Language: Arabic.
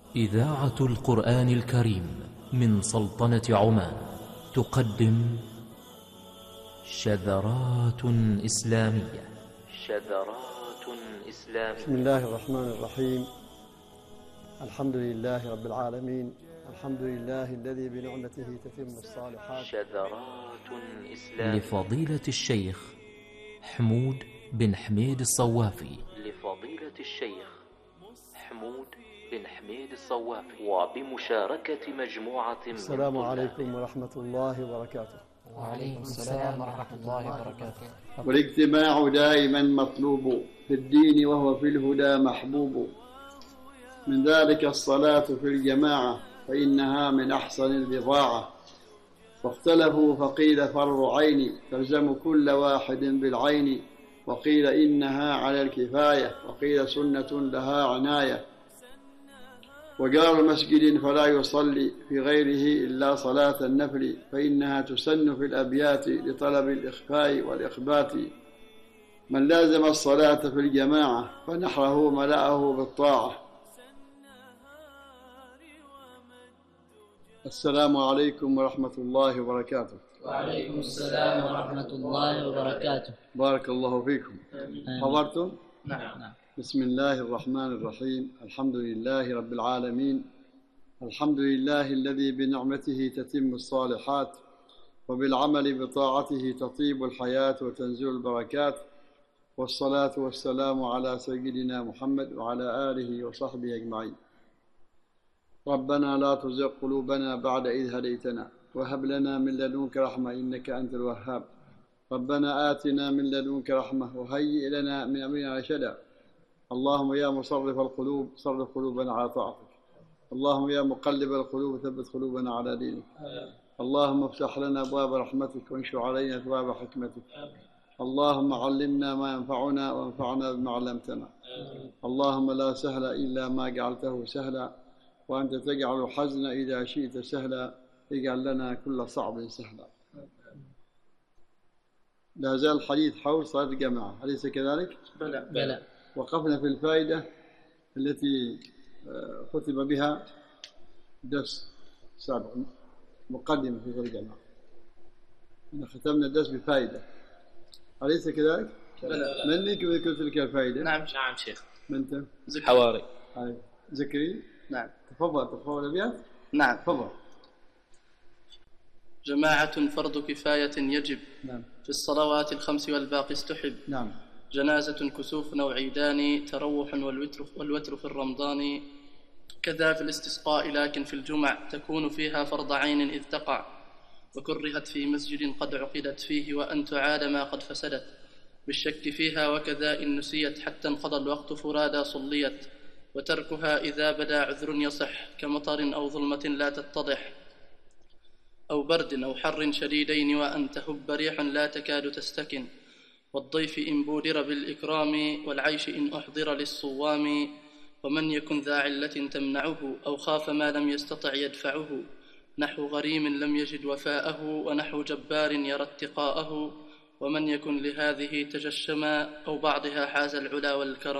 إذاعة القرآن الكريم من سلطنة عمان تقدم شذرات إسلامية. بسم الله الرحمن الرحيم. الحمد لله رب العالمين، الحمد لله الذي بنعمته تتم الصالحات. شذرات إسلامية لفضيلة الشيخ حمود بن حميد الصوافي. وبمشاركة مجموعة من السلام عليكم ورحمة الله وبركاته. وعليكم السلام ورحمة الله وبركاته. والاجتماع دائما مطلوب في الدين وهو في الهدى محبوب، من ذلك الصلاة في الجماعة فإنها من أحسن البضاعة. واختلفوا فقيل فرض عين تلزم كل واحد بالعين، وقيل إنها على الكفاية، وقيل سنة لها عناية. وجار مسجد فلا يصلي في غيره إلا صلاة النفل، فإنها تسن في الأبيات لطلب الإخفاء والإخبات. من لازم الصلاة في الجماعة فنحره ملأه بالطاعة. السلام عليكم ورحمة الله وبركاته. وعليكم السلام ورحمة الله وبركاته. بارك الله فيكم. حضرتم؟ نعم. بسم الله الرحمن الرحيم. الحمد لله رب العالمين، الحمد لله الذي بنعمته تتم الصالحات، وبالعمل بطاعته تطيب الحياة وتنزل البركات. والصلاة والسلام على سيدنا محمد وعلى آله وصحبه أجمعين. ربنا لا تزغ قلوبنا بعد إذ هديتنا، وهب لنا من لدنك رحمة إنك أنت الوهاب. ربنا آتنا من لدنك رحمة وهيئ لنا من أمرنا رشدا. اللهم يا مصرف القلوب صرف قلوبنا على طاعتك. اللهم يا مقلب القلوب ثبت قلوبنا على دينك. اللهم افتح لنا أبواب رحمتك وانشر علينا أبواب حكمتك. اللهم علمنا ما ينفعنا وانفعنا بما علمتنا. اللهم لا سهل إلا ما جعلته سهلا، وأنت تجعل الحزن إذا شئت سهلا. اجعل لنا كل صعب سهلا. لا زال الحديث حول صلاة الجماعة، أليس كذلك؟ بلى. وقفنا في الفائدة التي ختم بها درس سابق، مقدمة في صلاة الجماعة. ختمنا الدرس بفائدة، أليس كذلك؟ بلى. من لك ذكر تلك الفائدة؟ نعم شيخ. من أنت؟ حواري. زكري؟ نعم. تفضل أبيات؟ نعم. تفضل. جماعة فرض كفاية يجب. نعم. في الصلوات الخمس والباقي استحب. نعم. جنازة كسوف أو عيدان، تروح والوتر في الرمضان. كذا في الاستسقاء لكن في الجمع تكون فيها فرض عين إذ تقع. وكرهت في مسجد قد عقدت فيه وأن تعاد ما قد فسدت بالشك فيها. وكذا إن نسيت حتى انقضى الوقت فرادى صليت. وتركها إذا بدا عذر يصح، كمطر أو ظلمة لا تتضح، أو برد أو حر شديدين، وأن تهب ريح لا تكاد تستكن. والضيف إن بودر بالإكرام، والعيش إن أحضر للصوام. ومن يكن ذا علة تمنعه، أو خاف ما لم يستطع يدفعه، نحو غريم لم يجد وفاءه، ونحو جبار يرى اتقاءه. ومن يكن لهذه تجشما، أو بعضها حاز العلا والكرم.